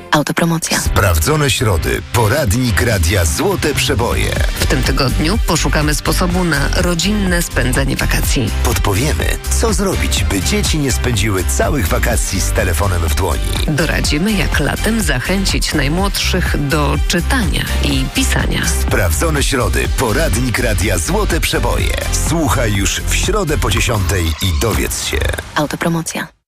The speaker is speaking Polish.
Autopromocja. Sprawdzone środy. Poradnik Radia Złote Przeboje. W tym tygodniu poszukamy sposobu na rodzinne spędzenie wakacji. Podpowiemy, co zrobić, by dzieci nie spędziły całych wakacji z telefonem w dłoni. Doradzimy, jak latem zachęcić najmłodszych do czytania i pisania. Sprawdzone środy. Poradnik Radia Złote Przeboje. Słuchaj już w środę po 10:00 i dowiedz się. Autopromocja.